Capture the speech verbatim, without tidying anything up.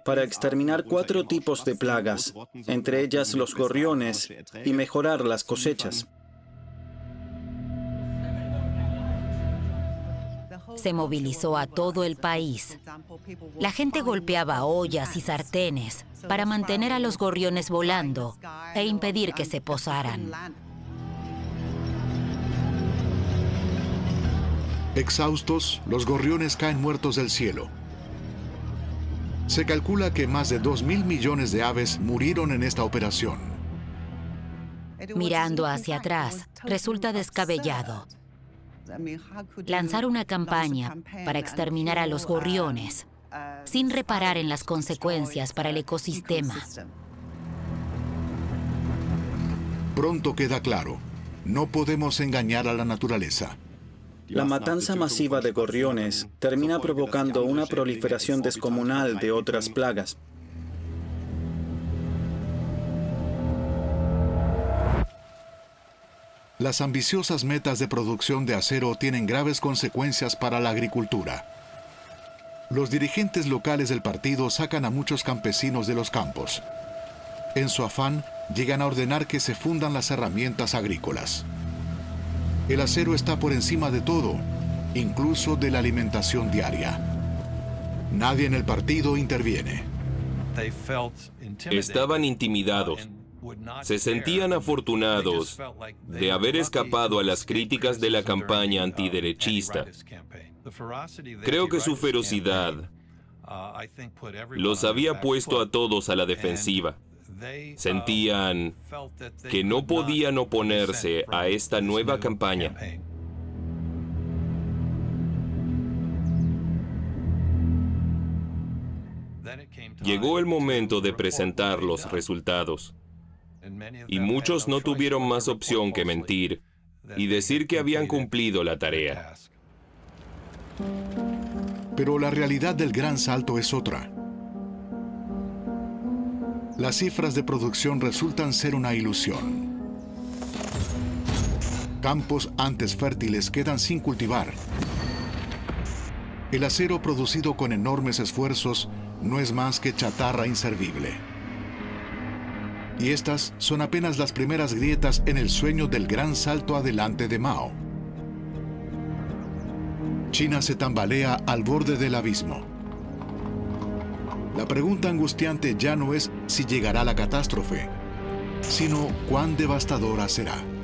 para exterminar cuatro tipos de plagas, entre ellas los gorriones, y mejorar las cosechas. Se movilizó a todo el país. La gente golpeaba ollas y sartenes para mantener a los gorriones volando e impedir que se posaran. Exhaustos, los gorriones caen muertos del cielo. Se calcula que más de dos mil millones de aves murieron en esta operación. Mirando hacia atrás, resulta descabellado lanzar una campaña para exterminar a los gorriones sin reparar en las consecuencias para el ecosistema. Pronto queda claro, no podemos engañar a la naturaleza. La matanza masiva de gorriones termina provocando una proliferación descomunal de otras plagas. Las ambiciosas metas de producción de acero tienen graves consecuencias para la agricultura. Los dirigentes locales del partido sacan a muchos campesinos de los campos. En su afán, llegan a ordenar que se fundan las herramientas agrícolas. El acero está por encima de todo, incluso de la alimentación diaria. Nadie en el partido interviene. Estaban intimidados. Se sentían afortunados de haber escapado a las críticas de la campaña antiderechista. Creo que su ferocidad los había puesto a todos a la defensiva. Sentían que no podían oponerse a esta nueva campaña. Llegó el momento de presentar los resultados. Y muchos no tuvieron más opción que mentir y decir que habían cumplido la tarea. Pero la realidad del gran salto es otra. Las cifras de producción resultan ser una ilusión. Campos antes fértiles quedan sin cultivar. El acero producido con enormes esfuerzos no es más que chatarra inservible. Y estas son apenas las primeras grietas en el sueño del gran salto adelante de Mao. China se tambalea al borde del abismo. La pregunta angustiante ya no es si llegará la catástrofe, sino cuán devastadora será.